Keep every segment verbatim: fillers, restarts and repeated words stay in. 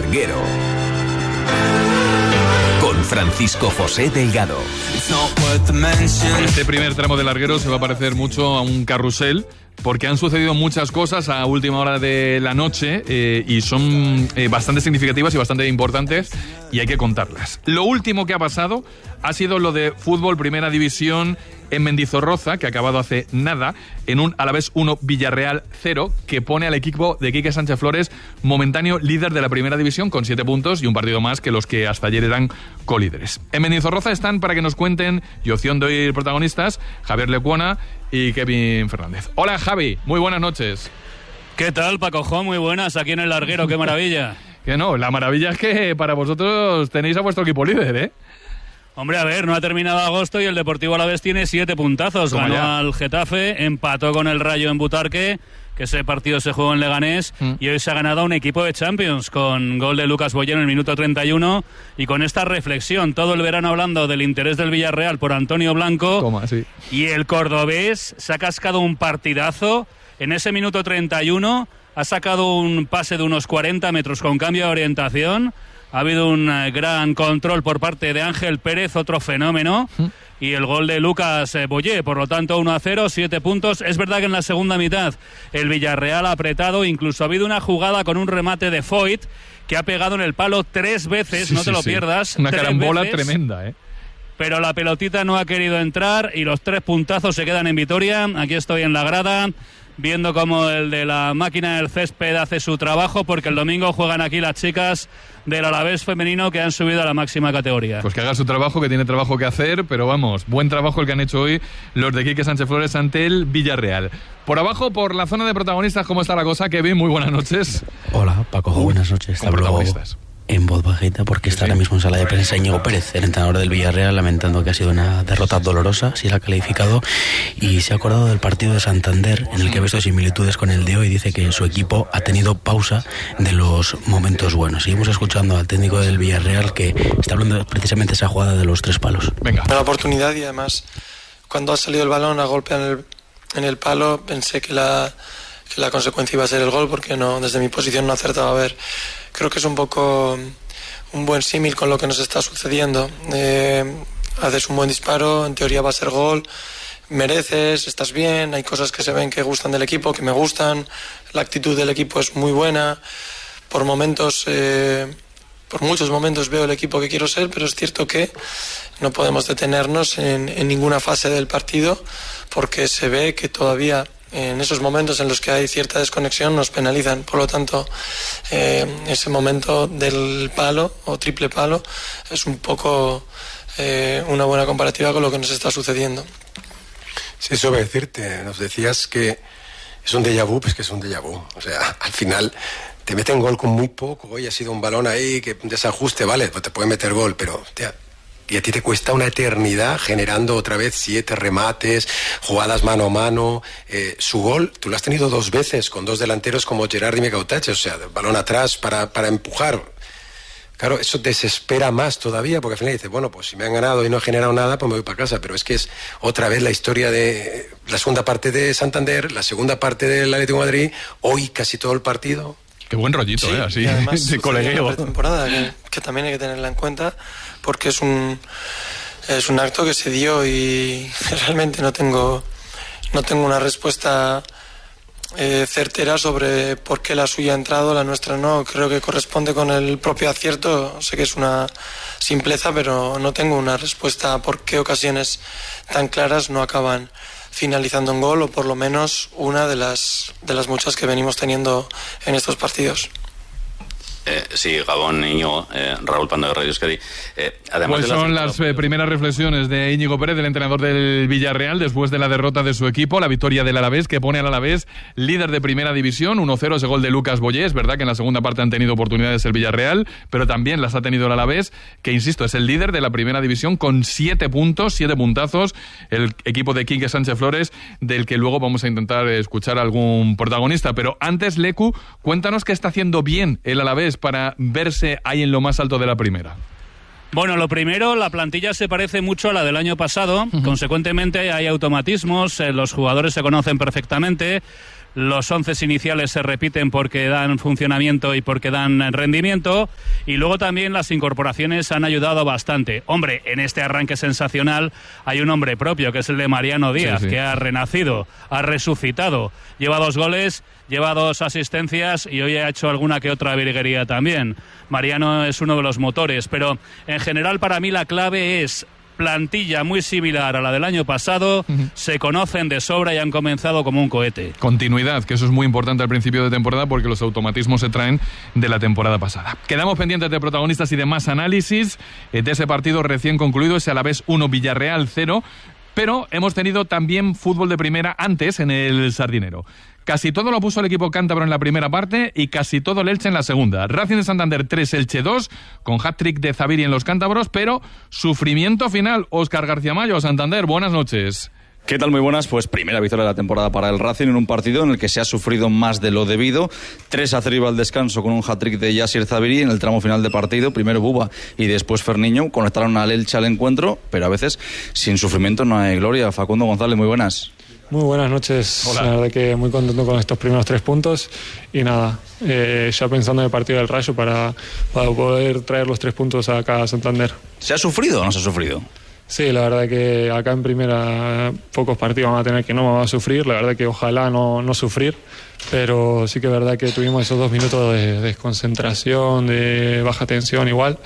larguero. Con Francisco José Delgado. Este primer tramo de larguero se va a parecer mucho a un carrusel, porque han sucedido muchas cosas a última hora de la noche eh, y son eh, bastante significativas y bastante importantes y hay que contarlas. Lo último que ha pasado ha sido lo de fútbol primera división en Mendizorroza, que ha acabado hace nada, en un Alavés uno Villarreal cero, que pone al equipo de Quique Sánchez Flores momentáneo líder de la primera división con siete puntos y un partido más que los que hasta ayer eran colíderes. En Mendizorroza están para que nos cuenten y opción de oír protagonistas Javier Lecuona y Kevin Fernández. Hola Javi, muy buenas noches. ¿Qué tal, Paco Jo? Muy buenas, aquí en el larguero, qué maravilla. Que no, la maravilla es que para vosotros tenéis a vuestro equipo líder, ¿eh? Hombre, a ver, no ha terminado agosto y el Deportivo Alavés tiene siete puntazos. Ganó ya al Getafe, empató con el Rayo en Butarque, que ese partido se jugó en Leganés, mm. y hoy se ha ganado un equipo de Champions con gol de Lucas Boyer en el minuto treinta y uno, y con esta reflexión, todo el verano hablando del interés del Villarreal por Antonio Blanco. Toma, sí. Y el cordobés se ha cascado un partidazo en ese minuto treinta y uno, ha sacado un pase de unos cuarenta metros con cambio de orientación. Ha habido un gran control por parte de Ángel Pérez, otro fenómeno, ¿Mm? y el gol de Lucas Boyer, por lo tanto uno a cero, siete puntos. Es verdad que en la segunda mitad el Villarreal ha apretado, incluso ha habido una jugada con un remate de Foyt que ha pegado en el palo tres veces, sí, no te sí, lo sí. pierdas. Una carambola veces, tremenda, ¿eh? Pero la pelotita no ha querido entrar y los tres puntazos se quedan en Vitoria. Aquí estoy en la grada, viendo cómo el de la máquina del césped hace su trabajo, porque el domingo juegan aquí las chicas del Alavés femenino que han subido a la máxima categoría. Pues que haga su trabajo, que tiene trabajo que hacer, pero vamos, buen trabajo el que han hecho hoy los de Quique Sánchez Flores ante el Villarreal. Por abajo, por la zona de protagonistas, ¿cómo está la cosa? Kevin, muy buenas noches. Hola, Paco, uh, buenas noches. Con protagonistas. En voz bajita, porque está sí. ahora mismo en sala de prensa Íñigo Pérez, el entrenador del Villarreal, lamentando que ha sido una derrota dolorosa, así la ha calificado, y se ha acordado del partido de Santander, en el que ha visto similitudes con el de hoy. Dice que su equipo ha tenido pausa de los momentos buenos. Seguimos escuchando al técnico del Villarreal, que está hablando precisamente de esa jugada de los tres palos. Venga. La oportunidad, y además, cuando ha salido el balón a golpear en el, en el palo, pensé que la... que la consecuencia iba a ser el gol, porque no, desde mi posición no acertaba a ver. Creo que es un poco un buen símil con lo que nos está sucediendo. Eh, haces un buen disparo, en teoría va a ser gol, mereces, estás bien, hay cosas que se ven que gustan del equipo, que me gustan, la actitud del equipo es muy buena, por momentos, eh, por muchos momentos veo el equipo que quiero ser, pero es cierto que no podemos detenernos en, en ninguna fase del partido, porque se ve que todavía en esos momentos en los que hay cierta desconexión nos penalizan. Por lo tanto, eh, ese momento del palo o triple palo es un poco eh, una buena comparativa con lo que nos está sucediendo. Sí, eso voy a decirte. Nos decías que es un déjà vu, pues que es un déjà vu. O sea, al final te meten gol con muy poco. Hoy ha sido un balón ahí que un desajuste, vale, pues te puede meter gol, pero... Tía, y a ti te cuesta una eternidad generando otra vez siete remates, jugadas mano a mano. Eh, su gol, tú lo has tenido dos veces con dos delanteros como Gerard y Mecautache, o sea, balón atrás para, para empujar. Claro, eso desespera más todavía, porque al final dices, bueno, pues si me han ganado y no he generado nada, pues me voy para casa. Pero es que es otra vez la historia de la segunda parte de Santander, la segunda parte del Atlético de Madrid, hoy casi todo el partido. Qué buen rollito, sí, ¿eh? Así, además, de colegueo. Una pretemporada que, que también hay que tenerla en cuenta, porque es un es un acto que se dio y realmente no tengo no tengo una respuesta eh, certera sobre por qué la suya ha entrado, la nuestra no. Creo que corresponde con el propio acierto. Sé que es una simpleza, pero no tengo una respuesta a por qué ocasiones tan claras no acaban finalizando en gol, o por lo menos una de las de las muchas que venimos teniendo en estos partidos. Eh, sí, Gabón, Íñigo, eh, Raúl Pando de Radio Euskadi. Eh, además pues de son las, las eh, primeras reflexiones de Íñigo Pérez, el entrenador del Villarreal, después de la derrota de su equipo, la victoria del Alavés, que pone al Alavés líder de primera división, uno cero, ese gol de Lucas Boyer. Es verdad que en la segunda parte han tenido oportunidades el Villarreal, pero también las ha tenido el Alavés, que insisto, es el líder de la primera división con siete puntos, siete puntazos, el equipo de Quique Sánchez Flores, del que luego vamos a intentar escuchar a algún protagonista. Pero antes, Lecu, cuéntanos qué está haciendo bien el Alavés para verse ahí en lo más alto de la primera. Bueno, lo primero, la plantilla se parece mucho a la del año pasado. Uh-huh. Consecuentemente hay automatismos, eh, los jugadores se conocen perfectamente. los once iniciales se repiten porque dan funcionamiento y porque dan rendimiento, y luego también las incorporaciones han ayudado bastante. Hombre, en este arranque sensacional hay un hombre propio, que es el de Mariano Díaz, sí, sí. que ha renacido, ha resucitado, lleva dos goles, lleva dos asistencias y hoy ha hecho alguna que otra virguería también. Mariano es uno de los motores, pero en general para mí la clave es plantilla muy similar a la del año pasado, uh-huh. se conocen de sobra y han comenzado como un cohete. Continuidad, que eso es muy importante al principio de temporada porque los automatismos se traen de la temporada pasada. Quedamos pendientes de protagonistas y de más análisis de ese partido recién concluido, ese Alavés uno, Villarreal cero, pero hemos tenido también fútbol de primera antes en el Sardinero. Casi todo lo puso el equipo cántabro en la primera parte y casi todo el Elche en la segunda. Racing de Santander tres, Elche dos, con hat-trick de Zaviri en los cántabros, pero sufrimiento final. Óscar García Mayo, Santander, buenas noches. ¿Qué tal? Muy buenas. Pues primera victoria de la temporada para el Racing en un partido en el que se ha sufrido más de lo debido. tres a cero iba al descanso con un hat-trick de Yassir Zaviri en el tramo final de partido. Primero Buba y después Ferniño conectaron al Elche al encuentro, pero a veces sin sufrimiento no hay gloria. Facundo González, muy buenas. Muy buenas noches. Hola. La verdad que muy contento con estos primeros tres puntos y nada, eh, ya pensando en el partido del Rayo para, para poder traer los tres puntos acá a Santander. ¿Se ha sufrido o no se ha sufrido? Sí, la verdad que acá en primera pocos partidos van a tener que no vamos a sufrir, la verdad que ojalá no, no sufrir, pero sí que es verdad que tuvimos esos dos minutos de desconcentración, de baja tensión igual,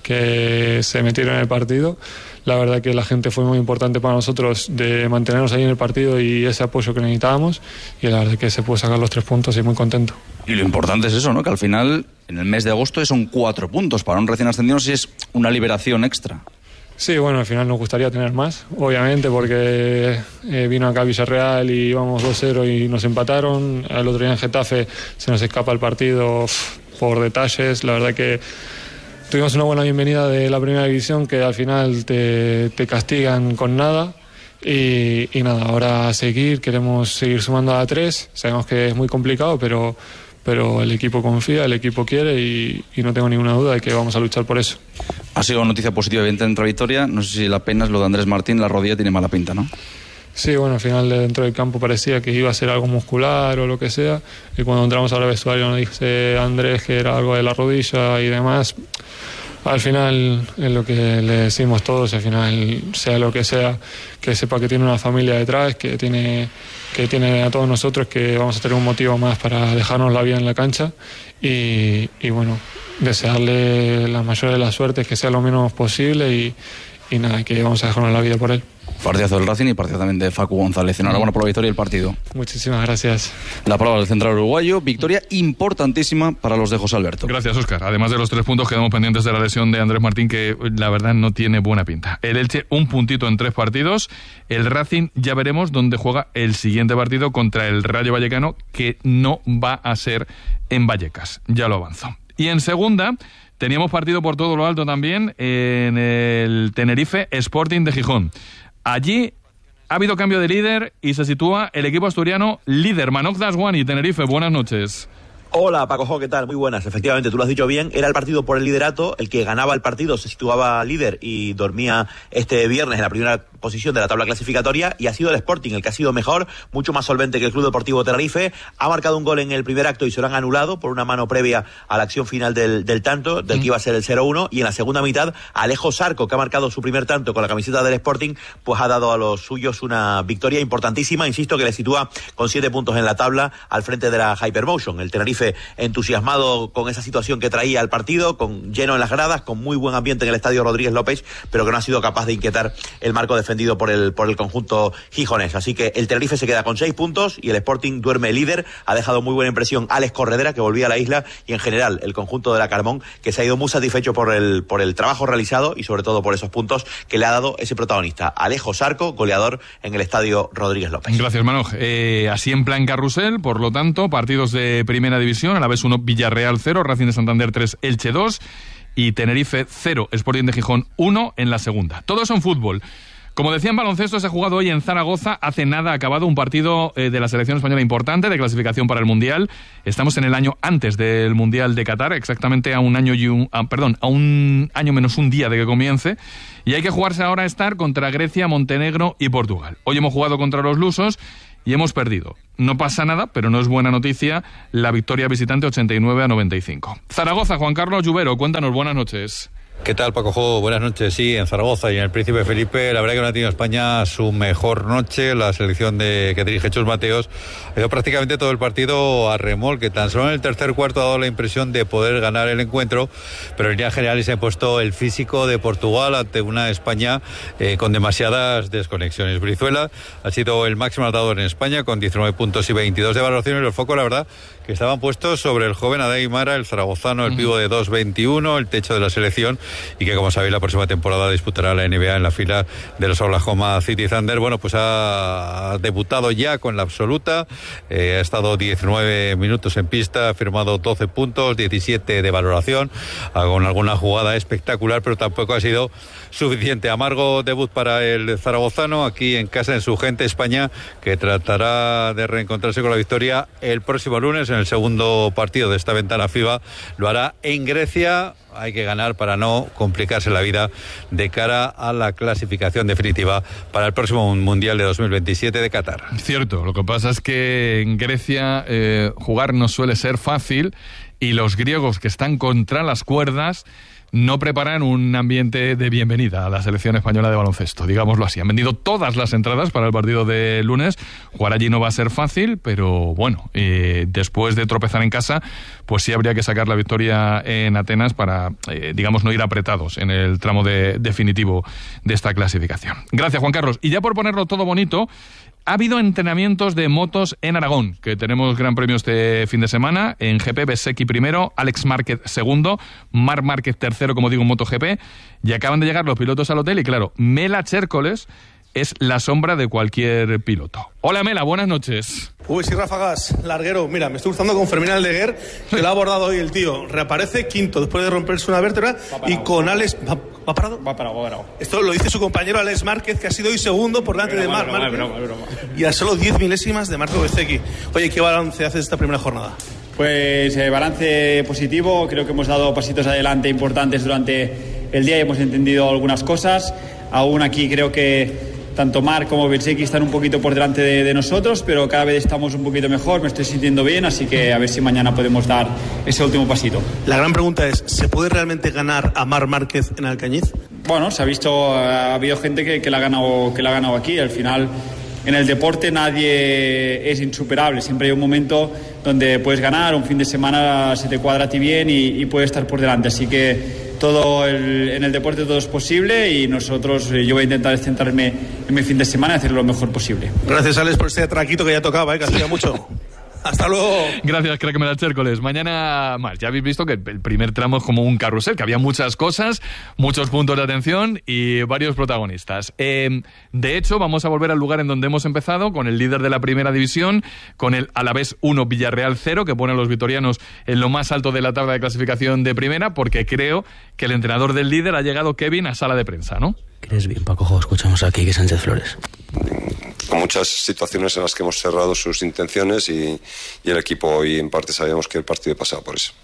que se metieron en el partido. La verdad que la gente fue muy importante para nosotros de mantenernos ahí en el partido y ese apoyo que necesitábamos, y la verdad que se pudo sacar los tres puntos y muy contento. Y lo importante es eso, ¿no? Que al final, en el mes de agosto, son cuatro puntos para un recién ascendido, si es una liberación extra. Sí, bueno, al final nos gustaría tener más, obviamente, porque eh, vino acá Villarreal y íbamos dos cero y nos empataron. El otro día en Getafe se nos escapa el partido pff, por detalles. La verdad que tuvimos una buena bienvenida de la primera división, que al final te, te castigan con nada. Y, y nada, ahora a seguir, queremos seguir sumando a tres. Sabemos que es muy complicado, pero, pero el equipo confía, el equipo quiere y, y no tengo ninguna duda de que vamos a luchar por eso. Ha sido una noticia positiva, evidente, dentro de Victoria. No sé si la pena es lo de Andrés Martín, la rodilla tiene mala pinta, ¿no? Sí, bueno, al final dentro del campo parecía que iba a ser algo muscular o lo que sea, y cuando entramos al vestuario nos dice Andrés que era algo de la rodilla y demás. Al final es lo que le decimos todos, al final sea lo que sea, que sepa que tiene una familia detrás, que tiene, que tiene a todos nosotros, que vamos a tener un motivo más para dejarnos la vida en la cancha y, y bueno, desearle la mayor de las suertes, que sea lo menos posible y, y nada, que vamos a dejarnos la vida por él. Partidazo del Racing y partido también de Facu González. Enhorabuena por la victoria y el partido. Muchísimas gracias. La palabra del central uruguayo. Victoria importantísima para los de José Alberto. Gracias, Óscar. Además de los tres puntos, quedamos pendientes de la lesión de Andrés Martín, que la verdad no tiene buena pinta. El Elche, un puntito en tres partidos. El Racing, ya veremos dónde juega el siguiente partido contra el Rayo Vallecano, que no va a ser en Vallecas. Ya lo avanzó. Y en segunda, teníamos partido por todo lo alto también en el Tenerife Sporting de Gijón. Allí ha habido cambio de líder y se sitúa el equipo asturiano líder. Manoj Dasguani, Tenerife, buenas noches. Hola Paco, ¿qué tal? Muy buenas. Efectivamente, tú lo has dicho bien, era el partido por el liderato, el que ganaba el partido se situaba líder y dormía este viernes en la primera posición de la tabla clasificatoria, y ha sido el Sporting el que ha sido mejor, mucho más solvente que el Club Deportivo Tenerife. Ha marcado un gol en el primer acto y se lo han anulado por una mano previa a la acción final del, del tanto, del que iba a ser el cero uno, y en la segunda mitad Alejo Sarco, que ha marcado su primer tanto con la camiseta del Sporting, pues ha dado a los suyos una victoria importantísima, insisto, que le sitúa con siete puntos en la tabla al frente de la Hypermotion. El Tenerife entusiasmado con esa situación que traía al partido, con lleno en las gradas, con muy buen ambiente en el estadio Rodríguez López, pero que no ha sido capaz de inquietar el marco defendido por el, por el conjunto gijonés. Así que el Tenerife se queda con seis puntos y el Sporting duerme líder. Ha dejado muy buena impresión Alex Corredera, que volvía a la isla, y en general el conjunto de la Carmón, que se ha ido muy satisfecho por el, por el trabajo realizado y sobre todo por esos puntos que le ha dado ese protagonista, Alejo Sarco, goleador en el estadio Rodríguez López. Gracias, Manoj. Eh, así en plan carrusel, por lo tanto, partidos de primera división, a la vez uno, Villarreal cero, Racing de Santander tres, Elche dos y Tenerife cero, Sporting de Gijón uno en la segunda. Todo eso en fútbol. Como decía, en baloncesto se ha jugado hoy en Zaragoza, hace nada ha acabado un partido eh, de la selección española importante de clasificación para el Mundial. Estamos en el año antes del Mundial de Qatar, exactamente a un año y un, a, perdón, a un año menos un día de que comience, y hay que jugarse ahora a estar contra Grecia, Montenegro y Portugal. Hoy hemos jugado contra los lusos y hemos perdido. No pasa nada, pero no es buena noticia la victoria visitante ochenta y nueve a noventa y cinco. Zaragoza, Juan Carlos Lluvero, cuéntanos, buenas noches. ¿Qué tal, Paco Jo? Buenas noches. Sí, en Zaragoza y en el Príncipe Felipe, la verdad que no ha tenido España su mejor noche. La selección de que dirige Chus Mateos ha ido prácticamente todo el partido a remolque. Tan solo en el tercer cuarto ha dado la impresión de poder ganar el encuentro, pero en líneas generales se ha impuesto el físico de Portugal ante una España eh, con demasiadas desconexiones. Brizuela ha sido el máximo anotador en España con diecinueve puntos y veintidós de valoración, y los focos, la verdad, que estaban puestos sobre el joven Adey Mara, el zaragozano, el uh-huh. pivo de dos veintiuno, el techo de la selección, y que, como sabéis, la próxima temporada disputará la N B A en la fila de los Oklahoma City Thunder. Bueno, pues ha debutado ya con la absoluta, eh, ha estado diecinueve minutos en pista, ha firmado doce puntos, diecisiete de valoración, con alguna jugada espectacular, pero tampoco ha sido suficiente. Amargo debut para el zaragozano, aquí en casa, en su gente, España, que tratará de reencontrarse con la victoria el próximo lunes en el segundo partido de esta ventana FIBA. Lo hará en Grecia. Hay que ganar para no complicarse la vida de cara a la clasificación definitiva para el próximo Mundial de dos mil veintisiete de Qatar. Cierto, lo que pasa es que en Grecia eh, jugar no suele ser fácil, y los griegos, que están contra las cuerdas, no preparan un ambiente de bienvenida a la selección española de baloncesto, digámoslo así. Han vendido todas las entradas para el partido de lunes. Jugar allí no va a ser fácil, pero bueno, eh, después de tropezar en casa, pues sí habría que sacar la victoria en Atenas para, eh, digamos, no ir apretados en el tramo de, definitivo de esta clasificación. Gracias, Juan Carlos. Y ya por ponerlo todo bonito, ha habido entrenamientos de motos en Aragón, que tenemos gran premio este fin de semana. En G P, Bezzecchi primero, Alex Márquez segundo, Marc Márquez tercero, como digo, en MotoGP. Y acaban de llegar los pilotos al hotel y, claro, Mela Chércoles es la sombra de cualquier piloto. Hola, Mela, buenas noches. Uy, sí, ráfagas, larguero. Mira, me estoy cruzando con Fermín Aldeguer, que lo ha abordado hoy el tío. Reaparece quinto después de romperse una vértebra, y con Alex... ¿Va, ¿Va parado? Va parado, va parado. Esto lo dice su compañero Alex Márquez, que ha sido hoy segundo por delante de Marc Márquez. Broma, broma, broma. Y a solo diez milésimas de Marco Bezzecchi. Oye, ¿qué balance haces de esta primera jornada? Pues eh, balance positivo. Creo que hemos dado pasitos adelante importantes durante el día y hemos entendido algunas cosas. Aún aquí creo que tanto Marc como Bezzecchi están un poquito por delante de, de nosotros, pero cada vez estamos un poquito mejor, me estoy sintiendo bien, así que a ver si mañana podemos dar ese último pasito. La gran pregunta es, ¿se puede realmente ganar a Marc Márquez en Alcañiz? Bueno, se ha visto, ha habido gente que, que, la ha ganado, que la ha ganado aquí. Al final, en el deporte nadie es insuperable, siempre hay un momento donde puedes ganar, un fin de semana se te cuadra a ti bien y, y puedes estar por delante, así que todo el, en el deporte todo es posible, y nosotros, yo voy a intentar centrarme en mi fin de semana y hacer lo mejor posible. Gracias, Alex, por este atraquito que ya tocaba, ¿eh? Que hacía mucho. Hasta luego. Gracias, crack Mela Chércoles. Mañana más. Ya habéis visto que el primer tramo es como un carrusel, que había muchas cosas, muchos puntos de atención y varios protagonistas. Eh, de hecho, vamos a volver al lugar en donde hemos empezado, con el líder de la primera división, con el Alavés uno, Villarreal cero, que pone a los vitorianos en lo más alto de la tabla de clasificación de primera, porque creo que el entrenador del líder ha llegado, Kevin, a sala de prensa, ¿no? ¿Crees bien, Paco Jo? Escuchamos aquí que Sánchez Flores. Con muchas situaciones en las que hemos cerrado sus intenciones, y, y el equipo hoy en parte sabíamos que el partido pasaba por eso.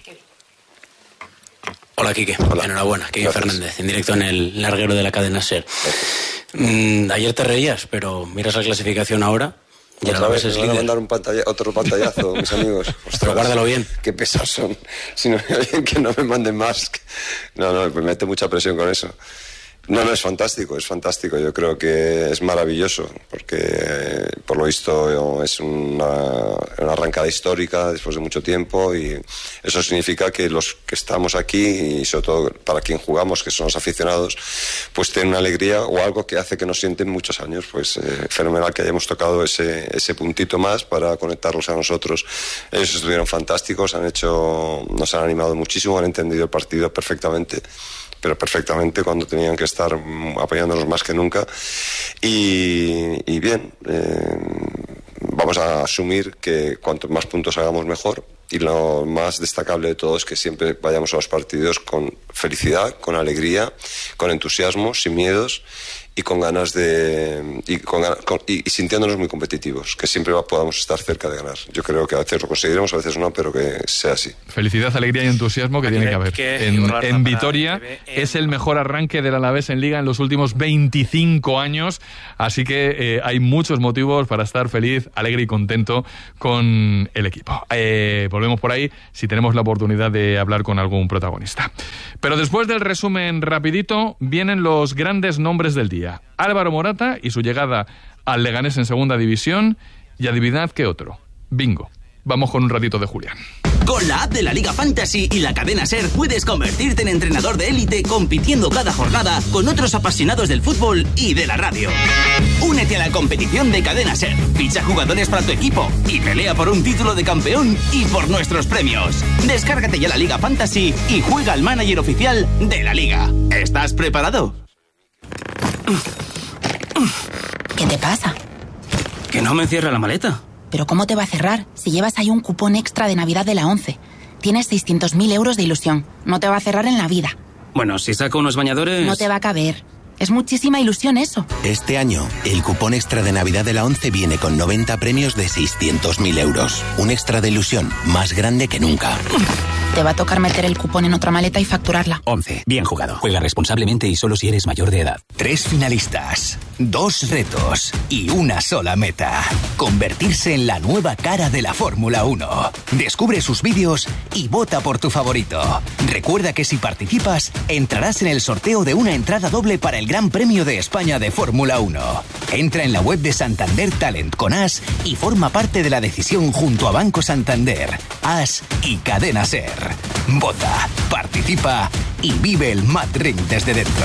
Hola, Quique. Hola. Enhorabuena. Quique Fernández, en directo en el larguero de la cadena SER. Mm, ayer te reías, pero miras la clasificación ahora. Y otra vez me van a mandar un pantalla, otro pantallazo, mis amigos. Ostras, pero guárdalo bien. Qué pesados son. Si no me oyen, que no me manden más. No, no, me mete mucha presión con eso. No, no, es fantástico, es fantástico. Yo creo que es maravilloso, porque eh, por lo visto es una, una arrancada histórica después de mucho tiempo, y eso significa que los que estamos aquí, y sobre todo para quien jugamos, que son los aficionados, pues tienen una alegría o algo que hace que nos sienten muchos años. Pues eh, fenomenal que hayamos tocado ese, ese puntito más para conectarlos a nosotros. Ellos estuvieron fantásticos, han hecho, nos han animado muchísimo, han entendido el partido perfectamente, pero perfectamente, cuando tenían que estar apoyándonos más que nunca. Y, y bien, eh, vamos a asumir que cuanto más puntos hagamos, mejor. Y lo más destacable de todo es que siempre vayamos a los partidos con felicidad, con alegría, con entusiasmo, sin miedos, y con ganas de y, con, con, y, y sintiéndonos muy competitivos, que siempre va, podamos estar cerca de ganar. Yo creo que a veces lo conseguiremos, a veces no, pero que sea así. Felicidad, alegría y entusiasmo que Aquí tiene ve, que haber. que en en Vitoria en... es el mejor arranque del Alavés en Liga en los últimos veinticinco años, así que eh, hay muchos motivos para estar feliz, alegre y contento con el equipo. Eh, volvemos por ahí si tenemos la oportunidad de hablar con algún protagonista. Pero después del resumen rapidito, vienen los grandes nombres del día. Álvaro Morata y su llegada al Leganés en segunda división, y adivinad qué otro. Bingo. Vamos con un ratito de Julián. Con la app de la Liga Fantasy y la cadena SER puedes convertirte en entrenador de élite compitiendo cada jornada con otros apasionados del fútbol y de la radio. Únete a la competición de cadena SER, ficha jugadores para tu equipo y pelea por un título de campeón y por nuestros premios. Descárgate ya la Liga Fantasy y juega al manager oficial de la Liga. ¿Estás preparado? ¿Qué te pasa? Que no me cierra la maleta. ¿Pero cómo te va a cerrar si llevas ahí un cupón extra de Navidad de la ONCE? Tienes seiscientos mil euros de ilusión. No te va a cerrar en la vida. Bueno, si saco unos bañadores... No te va a caber. Es muchísima ilusión eso. Este año, el cupón extra de Navidad de la ONCE viene con noventa premios de seiscientos mil euros. Un extra de ilusión más grande que nunca. Te va a tocar meter el cupón en otra maleta y facturarla. ONCE. Bien jugado. Juega responsablemente y solo si eres mayor de edad. Tres finalistas, dos retos y una sola meta. Convertirse en la nueva cara de la Fórmula uno. Descubre sus vídeos y vota por tu favorito. Recuerda que si participas, entrarás en el sorteo de una entrada doble para el Gran Premio de España de Fórmula uno. Entra en la web de Santander Talent con As y forma parte de la decisión junto a Banco Santander, As y Cadena SER. Vota, participa y vive el Mad Ring desde dentro.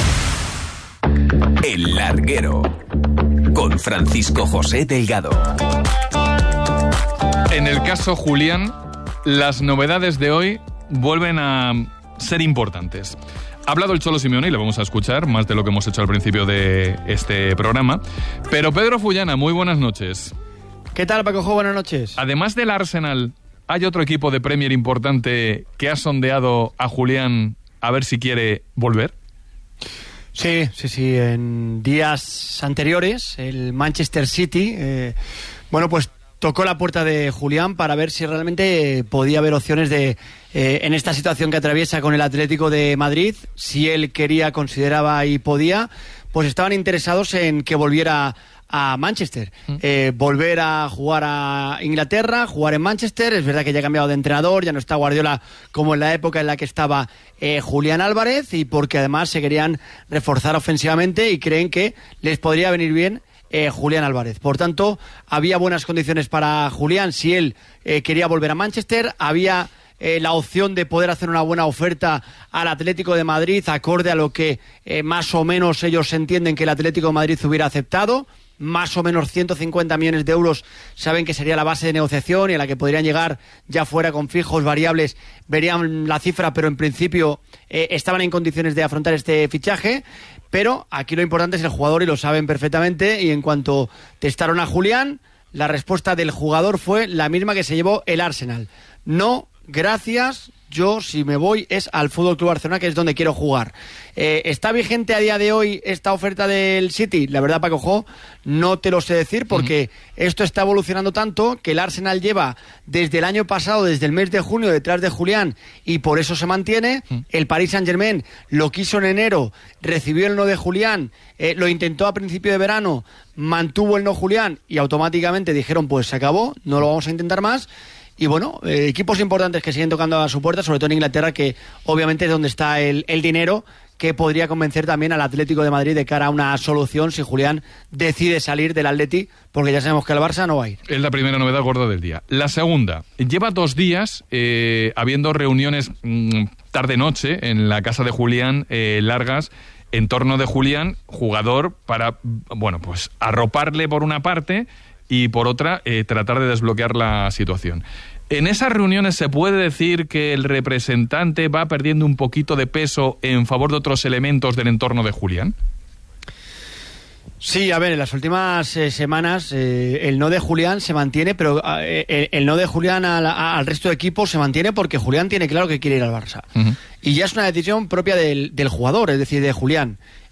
El Larguero, con Francisco José Delgado. En el caso Julián, las novedades de hoy vuelven a ser importantes. Ha hablado el Cholo Simeone y le vamos a escuchar más de lo que hemos hecho al principio de este programa. Pero Pedro Fullana, muy buenas noches. ¿Qué tal, Pacojo? Buenas noches. Además del Arsenal, ¿hay otro equipo de Premier importante que ha sondeado a Julián a ver si quiere volver? Sí, sí, sí. En días anteriores, el Manchester City, eh, bueno, pues tocó la puerta de Julián para ver si realmente podía haber opciones de, eh, en esta situación que atraviesa con el Atlético de Madrid, si él quería, consideraba y podía, pues estaban interesados en que volviera a Manchester, eh, volver a jugar a Inglaterra, jugar en Manchester. Es verdad que ya ha cambiado de entrenador, ya no está Guardiola como en la época en la que estaba eh, Julián Álvarez, y porque además se querían reforzar ofensivamente y creen que les podría venir bien eh, Julián Álvarez. Por tanto, había buenas condiciones para Julián si él eh, quería volver a Manchester. Había Eh, la opción de poder hacer una buena oferta al Atlético de Madrid acorde a lo que eh, más o menos ellos entienden que el Atlético de Madrid hubiera aceptado. Más o menos ciento cincuenta millones de euros saben que sería la base de negociación y a la que podrían llegar ya fuera con fijos, variables, verían la cifra, pero en principio eh, estaban en condiciones de afrontar este fichaje. Pero aquí lo importante es el jugador y lo saben perfectamente, y en cuanto testaron a Julián, la respuesta del jugador fue la misma que se llevó el Arsenal: no, gracias, yo si me voy es al F C Barcelona, que es donde quiero jugar. Eh, ¿Está vigente a día de hoy esta oferta del City? La verdad, Paco Jo, no te lo sé decir, porque uh-huh. esto está evolucionando tanto que el Arsenal lleva desde el año pasado, desde el mes de junio, detrás de Julián, y por eso se mantiene. Uh-huh. El Paris Saint-Germain lo quiso en enero, recibió el no de Julián, eh, lo intentó a principio de verano, mantuvo el no Julián y automáticamente dijeron pues se acabó, no lo vamos a intentar más. Y bueno, eh, equipos importantes que siguen tocando a su puerta, sobre todo en Inglaterra, que obviamente es donde está el, el dinero, que podría convencer también al Atlético de Madrid de cara a una solución si Julián decide salir del Atleti, porque ya sabemos que el Barça no va a ir. Es la primera novedad gorda del día. La segunda, lleva dos días eh, habiendo reuniones mmm, tarde-noche en la casa de Julián, eh, largas, en torno de Julián, jugador, para, bueno, pues arroparle por una parte y por otra eh, tratar de desbloquear la situación. ¿En esas reuniones se puede decir que el representante va perdiendo un poquito de peso en favor de otros elementos del entorno de Julián? Sí, a ver, en las últimas eh, semanas eh, el no de Julián se mantiene, pero eh, el, el no de Julián al, a, al resto de equipos se mantiene porque Julián tiene claro que quiere ir al Barça. Uh-huh. Y ya es una decisión propia del, del jugador, es decir, de Julián.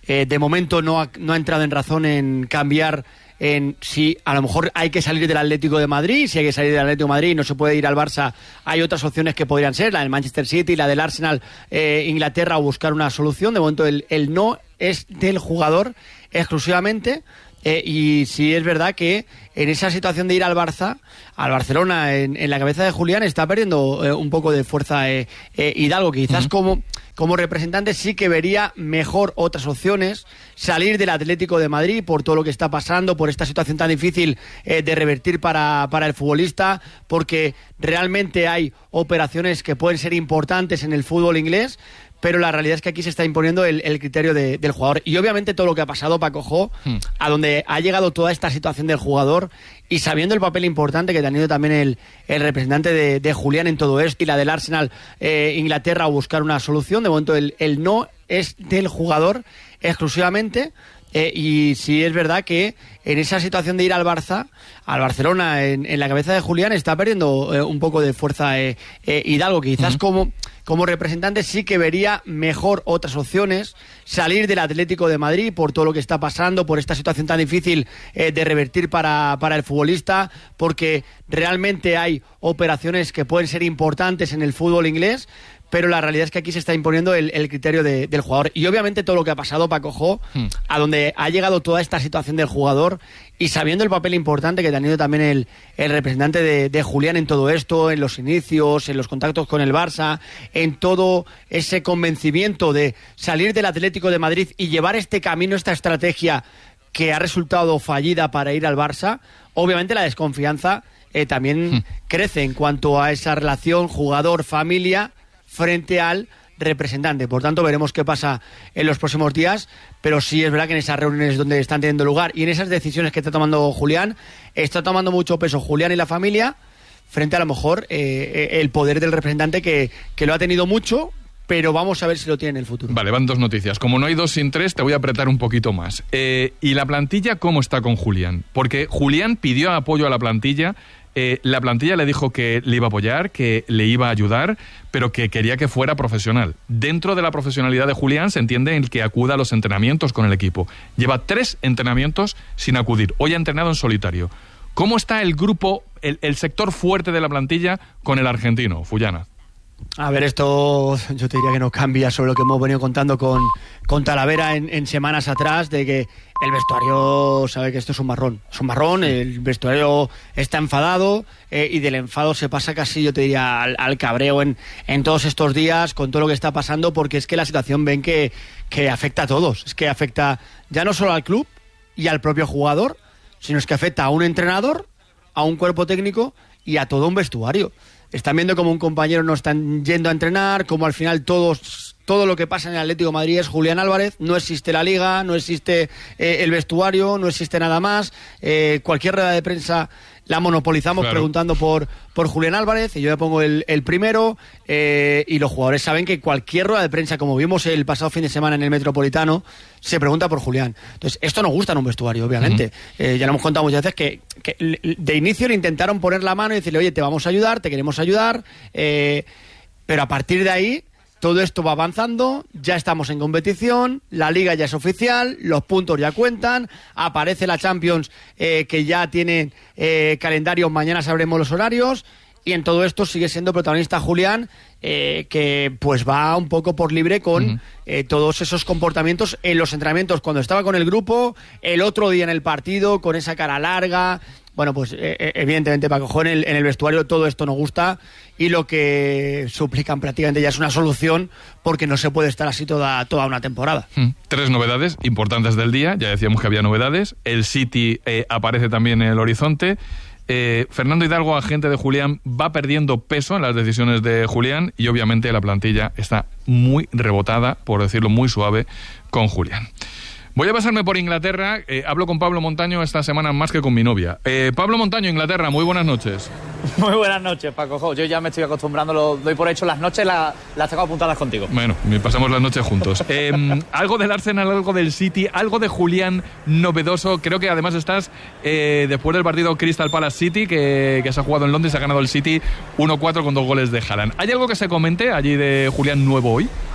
eh, de momento no ha, no ha entrado en razón en cambiar en si a lo mejor hay que salir del Atlético de Madrid, si hay que salir del Atlético de Madrid y no se puede ir al Barça, hay otras opciones que podrían ser, la del Manchester City, la del Arsenal, eh, Inglaterra, o buscar una solución. De momento el, el no es del jugador exclusivamente. Eh, y sí es verdad que en esa situación de ir al Barça, al Barcelona, en, en la cabeza de Julián, está perdiendo eh, un poco de fuerza eh, eh, Hidalgo, que quizás uh-huh. como, como representante sí que vería mejor otras opciones, salir del Atlético de Madrid por todo lo que está pasando, por esta situación tan difícil eh, de revertir para, para el futbolista, porque realmente hay operaciones que pueden ser importantes en el fútbol inglés, pero la realidad es que aquí se está imponiendo el, el criterio de, del jugador. Y obviamente todo lo que ha pasado, Paco Jo, hmm. a donde ha llegado toda esta situación del jugador, y sabiendo el papel importante que ha tenido también el, el representante de, de Julián en todo esto, y la del Arsenal, eh, Inglaterra, o buscar una solución. De momento el, el no es del jugador exclusivamente. Eh, y sí es verdad que en esa situación de ir al Barça, al Barcelona, en, en la cabeza de Julián, está perdiendo eh, un poco de fuerza eh, eh, Hidalgo, que quizás uh-huh. como, como representante sí que vería mejor otras opciones, salir del Atlético de Madrid por todo lo que está pasando, por esta situación tan difícil eh, de revertir para, para el futbolista, porque realmente hay operaciones que pueden ser importantes en el fútbol inglés, pero la realidad es que aquí se está imponiendo el, el criterio de, del jugador. Y obviamente todo lo que ha pasado, Paco Jo, hmm. a donde ha llegado toda esta situación del jugador, y sabiendo el papel importante que ha tenido también el, el representante de, de Julián en todo esto, en los inicios, en los contactos con el Barça, en todo ese convencimiento de salir del Atlético de Madrid y llevar este camino, esta estrategia que ha resultado fallida para ir al Barça, obviamente la desconfianza eh, también hmm. crece en cuanto a esa relación jugador-familia frente al representante. Por tanto, veremos qué pasa en los próximos días, pero sí es verdad que en esas reuniones donde están teniendo lugar y en esas decisiones que está tomando Julián, está tomando mucho peso Julián y la familia frente a lo mejor eh, el poder del representante, que, que lo ha tenido mucho, pero vamos a ver si lo tiene en el futuro. Vale, van dos noticias. Como no hay dos sin tres, te voy a apretar un poquito más. Eh, ¿Y la plantilla cómo está con Julián? Porque Julián pidió apoyo a la plantilla. Eh, la plantilla le dijo que le iba a apoyar, que le iba a ayudar, pero que quería que fuera profesional. Dentro de la profesionalidad de Julián se entiende el que acuda a los entrenamientos con el equipo. Lleva tres entrenamientos sin acudir. Hoy ha entrenado en solitario. ¿Cómo está el grupo, el, el sector fuerte de la plantilla con el argentino, Fullana? A ver, esto yo te diría que no cambia sobre lo que hemos venido contando con, con Talavera en, en semanas atrás, de que el vestuario sabe que esto es un marrón. Es un marrón, el vestuario está enfadado eh, y del enfado se pasa casi, yo te diría, al, al cabreo en, en todos estos días con todo lo que está pasando, porque es que la situación ven que, que afecta a todos. Es que afecta ya no solo al club y al propio jugador, sino es que afecta a un entrenador, a un cuerpo técnico y a todo un vestuario. Están viendo como un compañero no están yendo a entrenar, como al final todos, todo lo que pasa en el Atlético de Madrid es Julián Álvarez, no existe la liga, no existe eh, el vestuario, no existe nada más, eh, cualquier rueda de prensa la monopolizamos claro. preguntando por, por Julián Álvarez, y yo le pongo el, el primero, eh, y los jugadores saben que cualquier rueda de prensa, como vimos el pasado fin de semana en el Metropolitano, se pregunta por Julián. Entonces, esto no gusta en un vestuario, obviamente. Uh-huh. Eh, ya lo hemos contado muchas veces que, que de inicio le intentaron poner la mano y decirle, oye, te vamos a ayudar, te queremos ayudar, eh, pero a partir de ahí todo esto va avanzando, ya estamos en competición, la Liga ya es oficial, los puntos ya cuentan, aparece la Champions eh, que ya tiene eh, calendario, mañana sabremos los horarios, y en todo esto sigue siendo protagonista Julián, eh, que pues va un poco por libre con uh-huh. eh, todos esos comportamientos en los entrenamientos, cuando estaba con el grupo, el otro día en el partido, con esa cara larga. Bueno, pues eh, evidentemente Paco Jo, en el, en el vestuario todo esto nos gusta, y lo que suplican prácticamente ya es una solución, porque no se puede estar así toda, toda una temporada. Hmm. Tres novedades importantes del día, ya decíamos que había novedades, el City eh, aparece también en el horizonte. Eh, Fernando Hidalgo, agente de Julián, va perdiendo peso en las decisiones de Julián, y obviamente la plantilla está muy rebotada, por decirlo muy suave, con Julián. Voy a pasarme por Inglaterra. Eh, hablo con Pablo Montaño esta semana más que con mi novia. Eh, Pablo Montaño, Inglaterra, muy buenas noches. Muy buenas noches, Paco Jo. Yo ya me estoy acostumbrando, lo doy por hecho. Las noches la, las tengo apuntadas contigo. Bueno, pasamos las noches juntos. Eh, algo del Arsenal, algo del City, algo de Julián novedoso. Creo que además estás eh, después del partido Crystal Palace City, que, que se ha jugado en Londres, se ha ganado el City uno cuatro con dos goles de Haaland. ¿Hay algo que se comente allí de Julián nuevo hoy?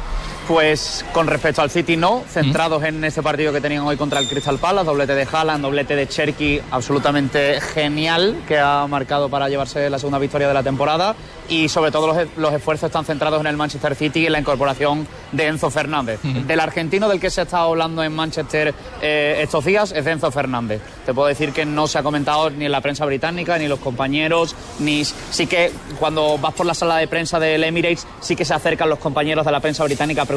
Pues con respecto al City no, centrados en ese partido que tenían hoy contra el Crystal Palace, doblete de Haaland, doblete de Cherki, absolutamente genial, que ha marcado para llevarse la segunda victoria de la temporada, y sobre todo los, los esfuerzos están centrados en el Manchester City y en la incorporación de Enzo Fernández. Uh-huh. Del argentino del que se ha estado hablando en Manchester eh, estos días es de Enzo Fernández. Te puedo decir que no se ha comentado ni en la prensa británica, ni los compañeros, ni sí que cuando vas por la sala de prensa del Emirates sí que se acercan los compañeros de la prensa británica a